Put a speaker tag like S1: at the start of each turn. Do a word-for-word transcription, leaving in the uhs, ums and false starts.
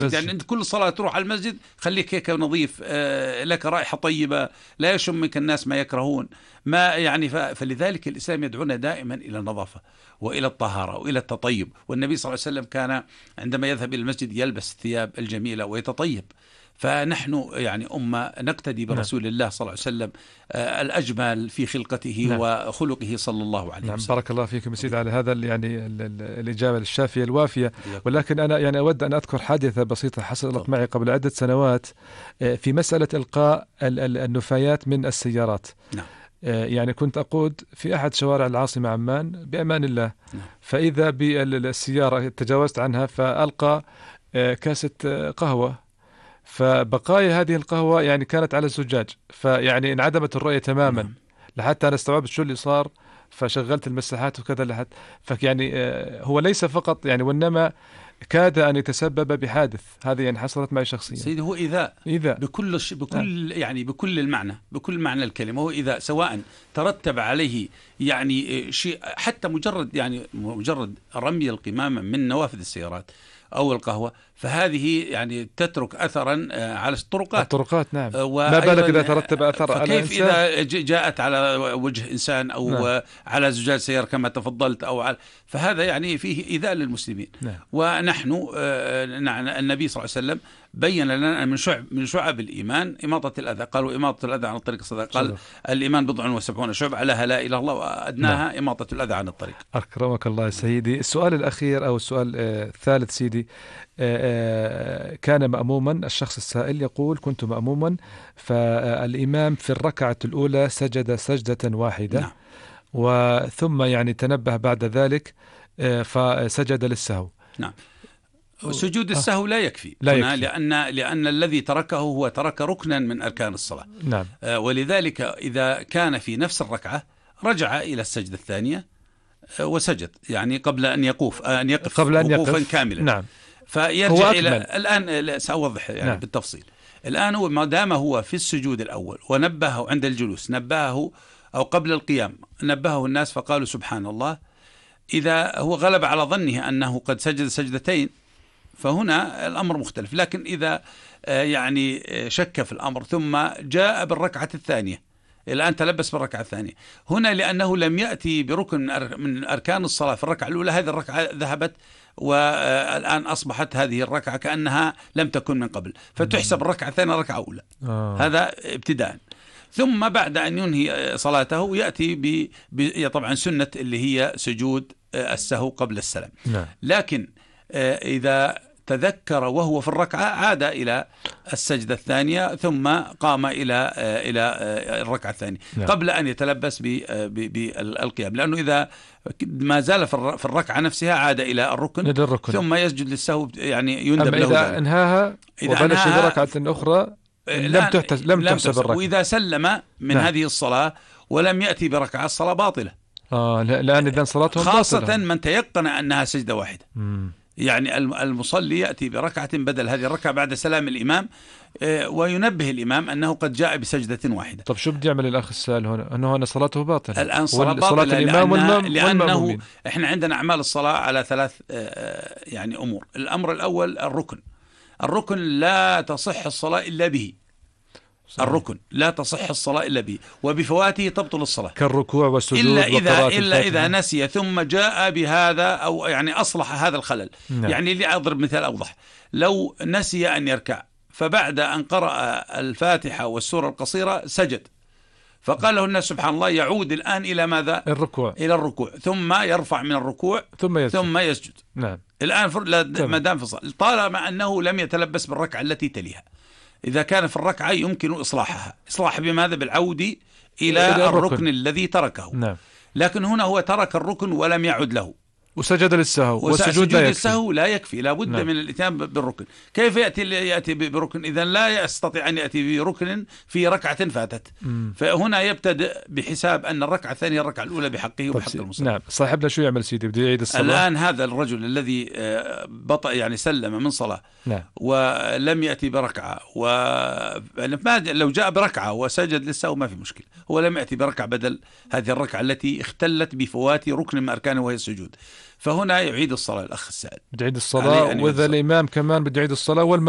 S1: يعني أنت كل صلاة تروح على المسجد خليك هيك نظيف، آه لك رائحة طيبة، لا يشمك الناس ما يكرهون ما يعني. فلذلك الإسلام يدعونا دائما إلى النظافة وإلى الطهارة وإلى التطيب. والنبي صلى الله عليه وسلم كان عندما يذهب إلى المسجد يلبس الثياب الجميلة ويتطيب. فنحن يعني أمة نقتدي برسول الله صلى الله عليه وسلم آه الأجمل في خلقته نعم. وخلقه صلى الله عليه
S2: نعم.
S1: وسلم.
S2: بارك الله فيكم سيدي على هذا يعني الإجابة الشافية الوافية. ولكن أنا يعني أود أن أذكر حادثة بسيطة حصلت معي قبل عدة سنوات في مسألة إلقاء النفايات من السيارات.
S1: نعم.
S2: يعني كنت أقود في أحد شوارع العاصمة عمان بأمان الله،
S1: نعم.
S2: فإذا بالسيارة تجاوزت عنها فألقى كاسة قهوة، فبقايا هذه القهوة يعني كانت على الزجاج، فيعني انعدمت الرؤية تماما.
S1: نعم.
S2: لحتى أنا استوعبت شو اللي صار، فشغلت المساحات وكذا لحد فيعني هو ليس فقط يعني وإنما كاد أن يتسبب بحادث. هذه يعني حصلت معي شخصيا.
S1: سيدي هو إيذاء
S2: إيذاء
S1: بكل ش... بكل يعني بكل المعنى، بكل معنى الكلمة هو إيذاء، سواء ترتب عليه يعني شيء حتى مجرد يعني مجرد رمي القمامة من نوافذ السيارات أو القهوة، فهذه يعني تترك أثرا على الطرقات
S2: الطرقات نعم. ما بالك إذا ترتب أثر على
S1: إنسان؟ كيف إذا جاءت على وجه إنسان أو نعم. على زجاج سيارة كما تفضلت أو على، فهذا يعني فيه إيذاء للمسلمين نعم. ونحن النبي صلى الله عليه وسلم بين لنا من شعب من شعب الإيمان إماطة الأذى. قالوا إماطة الأذى عن الطريق الصدقة، قال الإيمان بضع وسبعون شعب علىها لا إله إلا الله وأدناها نعم. إماطة الأذى عن الطريق.
S2: أكرمك الله سيدي. السؤال الأخير أو السؤال الثالث سيدي، كان مأموما الشخص السائل يقول كنت مأموما فالإمام في الركعة الأولى سجد سجدة واحدة
S1: نعم.
S2: وثم يعني تنبه بعد ذلك فسجد للسهو.
S1: نعم. سجود السهو لا يكفي,
S2: لا
S1: هنا
S2: يكفي.
S1: لأن, لأن الذي تركه هو ترك ركنا من أركان الصلاة
S2: نعم.
S1: ولذلك إذا كان في نفس الركعة رجع إلى السجدة الثانية وسجد يعني قبل أن يقوف أن يقف
S2: قبل أن
S1: وقوفا
S2: يقف.
S1: كاملا
S2: نعم.
S1: فيرجع إلى الآن سأوضح يعني نعم. بالتفصيل. الآن هو ما دام هو في السجود الأول ونبهه عند الجلوس نبهه أو قبل القيام نبهه الناس فقالوا سبحان الله، إذا هو غلب على ظنه أنه قد سجد سجدتين فهنا الأمر مختلف. لكن إذا يعني شك في الأمر ثم جاء بالركعة الثانية، الآن تلبس بالركعة الثانية هنا لأنه لم يأتي بركن من أركان الصلاة في الركعة الأولى، هذه الركعة ذهبت والآن أصبحت هذه الركعة كأنها لم تكن من قبل، فتحسب الركعة الثانية ركعة أولى.
S2: آه.
S1: هذا ابتداء. ثم بعد أن ينهي صلاته يأتي ب... ب... طبعا سنة اللي هي سجود السهو قبل السلام.
S2: نعم.
S1: لكن إذا تذكر وهو في الركعة عاد إلى السجدة الثانية ثم قام إلى إلى الركعة الثانية
S2: نعم.
S1: قبل أن يتلبس بالقيام، لأنه إذا ما زال في الركعة نفسها عاد إلى الركن,
S2: الركن.
S1: ثم يسجد للسهو يعني يندب له
S2: إذا أنهاها وبلش بركعة أخرى لم تحتسب لم تحسب الركعة.
S1: وإذا سلم من نعم. هذه الصلاة ولم يأتي بركعة الصلاة باطلة.
S2: آه لأن إذن صلاتهم
S1: خاصة
S2: باطلة.
S1: من تيقن أنها سجدة واحدة.
S2: مم.
S1: يعني المصلي يأتي بركعة بدل هذه الركعة بعد سلام الإمام وينبه الإمام أنه قد جاء بسجدة واحدة.
S2: طب شو بدي يعمل الأخ السائل هنا؟ أنه هنا صلاته باطلة.
S1: الآن صلاة باطلة
S2: صلاة الإمام
S1: لأنه, لأنه
S2: والمأمومين.
S1: إحنا عندنا أعمال الصلاة على ثلاث يعني أمور. الأمر الأول الركن. الركن لا تصح الصلاة إلا به. صحيح. الركن لا تصح الصلاة إلا به وبفواته تبطل الصلاة
S2: كالركوع والسجود
S1: إلا إذا, إلا إذا نسي ثم جاء بهذا أو يعني أصلح هذا الخلل.
S2: نعم.
S1: يعني لأضرب مثال أوضح، لو نسي أن يركع فبعد أن قرأ الفاتحة والسورة القصيرة سجد فقال له الناس سبحان الله يعود الآن إلى ماذا؟
S2: الركوع.
S1: إلى الركوع ثم يرفع من الركوع
S2: ثم يسجد,
S1: ثم يسجد.
S2: نعم.
S1: الآن ما دام في الصلاة طالما أنه لم يتلبس بالركعة التي تليها. إذا كان في الركعة يمكن إصلاحها. إصلاح بماذا؟ بالعود إلى, إلى الركن. الركن الذي تركه.
S2: نعم.
S1: لكن هنا هو ترك الركن ولم يعد له
S2: وسجد للسهو
S1: والسجود لا يكفي. السهو لا يكفي، لا بد نعم. من الاتيان بالركن. كيف يأتي يأتي بركن إذا لا يستطيع أن يأتي بركن في ركعة فاتت؟ مم. فهنا يبتدئ بحساب أن الركعة الثانية الركعة الأولى بحقه وبحق المصلي.
S2: نعم. صاحبنا شو يعمل سيدي؟ بده يعيد الصلاة
S1: الآن. هذا الرجل الذي بطأ يعني سلم من صلاة
S2: نعم.
S1: ولم يأتي بركعة و لو جاء بركعة وسجد للسهو ما في مشكلة، هو لم يأتي بركعة بدل هذه الركعة التي اختلت بفوات ركن من أركانه وهي السجود. فهنا يعيد الصلاة الأخ السائل،
S2: بده يعيد الصلاة، وإذا الإمام كمان بده يعيد الصلاة والمأموم